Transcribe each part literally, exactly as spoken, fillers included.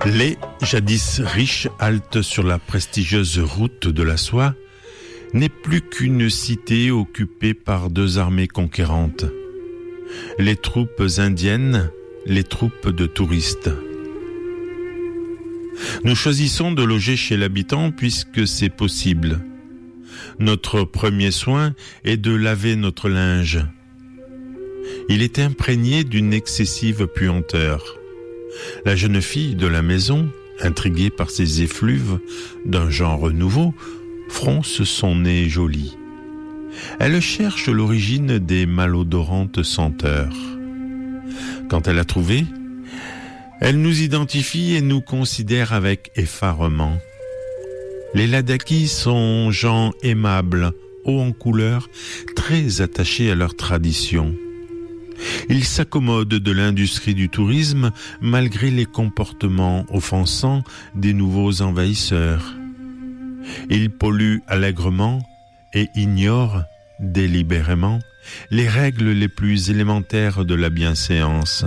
Les jadis riches haltes sur la prestigieuse route de la soie n'est plus qu'une cité occupée par deux armées conquérantes. Les troupes indiennes, les troupes de touristes. Nous choisissons de loger chez l'habitant puisque c'est possible. Notre premier soin est de laver notre linge. Il est imprégné d'une excessive puanteur. La jeune fille de la maison, intriguée par ces effluves d'un genre nouveau, fronce son nez joli. Elle cherche l'origine des malodorantes senteurs. Quand elle a trouvé, elle nous identifie et nous considère avec effarement. Les Ladakis sont gens aimables, hauts en couleur, très attachés à leur tradition. Ils s'accommodent de l'industrie du tourisme malgré les comportements offensants des nouveaux envahisseurs. Ils polluent allègrement et ignorent délibérément les règles les plus élémentaires de la bienséance.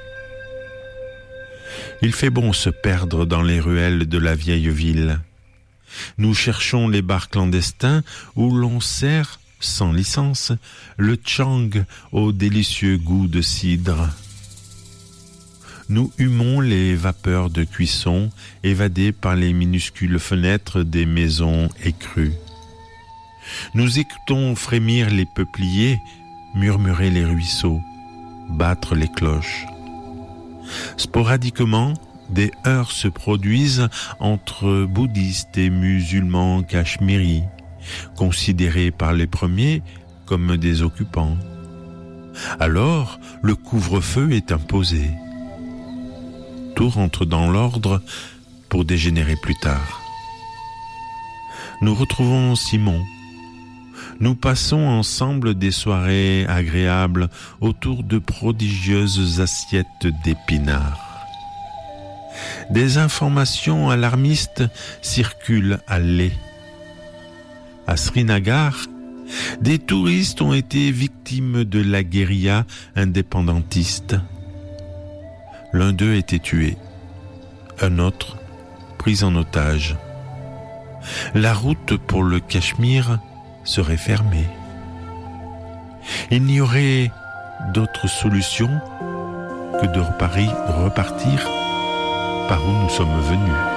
Il fait bon se perdre dans les ruelles de la vieille ville. Nous cherchons les bars clandestins où l'on sert, sans licence, le tchang au délicieux goût de cidre. Nous humons les vapeurs de cuisson évadées par les minuscules fenêtres des maisons écrues. Nous écoutons frémir les peupliers, murmurer les ruisseaux, battre les cloches. Sporadiquement, des heurts se produisent entre bouddhistes et musulmans cachemiris, considérés par les premiers comme des occupants. Alors, le couvre-feu est imposé. Tout rentre dans l'ordre pour dégénérer plus tard. Nous retrouvons Simon. Nous passons ensemble des soirées agréables autour de prodigieuses assiettes d'épinards. Des informations alarmistes circulent à Leh. À Srinagar, des touristes ont été victimes de la guérilla indépendantiste. L'un d'eux a été tué, un autre pris en otage. La route pour le Cachemire serait fermée. Il n'y aurait d'autre solution que de repartir par où nous sommes venus.